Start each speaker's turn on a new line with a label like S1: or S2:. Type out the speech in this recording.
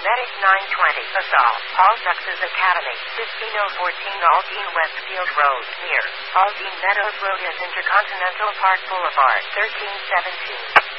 S1: Medic 920. Assault. Paul Zux's Academy. 15014 Aldine Westfield Road. Near Aldine Meadows Road is Intercontinental Park Boulevard. 1317.